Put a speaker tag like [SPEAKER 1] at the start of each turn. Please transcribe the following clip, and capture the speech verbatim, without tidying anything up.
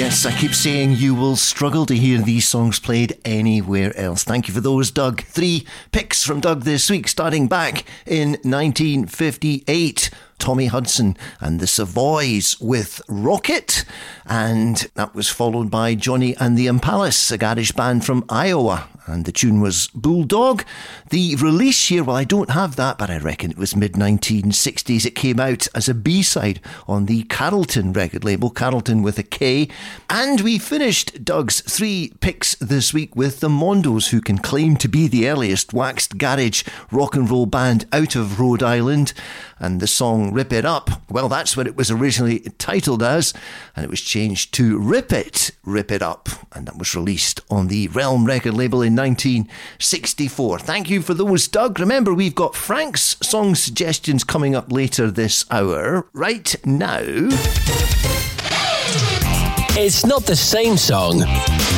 [SPEAKER 1] Yes, I keep saying you will struggle to hear these songs played anywhere else. Thank you for those, Doug. Three picks from Doug this week, starting back in nineteen fifty-eight. Tommy Hudson and the Savoys with Rocket, and that was followed by Johnny and the Impalas, a garage band from Iowa, and the tune was Bulldog. The release year, well, I don't have that, but I reckon it was mid nineteen sixties. It came out as a B-side on the Carlton record label, Carlton with a K. And we finished Doug's three picks this week with the Mondos, who can claim to be the earliest waxed garage rock and roll band out of Rhode Island. And the song Rip It Up, well, that's what it was originally titled as, and it was changed to Rip It, Rip It Up, and that was released on the Realm record label in nineteen sixty-four. Thank you for those, Doug. Remember, we've got Frank's song suggestions coming up later this hour. Right now,
[SPEAKER 2] it's not the same song,